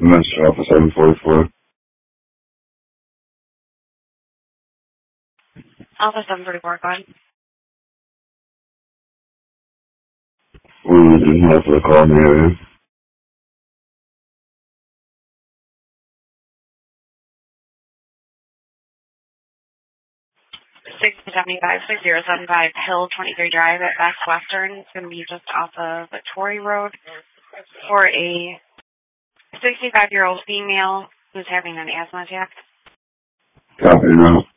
Message office 744. Office 744, go ahead. We didn't have to call in the area. 675 Hill 23 Drive at Best Western. It's going to be just off of Torrey Road for a 65-year-old female who's having an asthma attack. Copy now.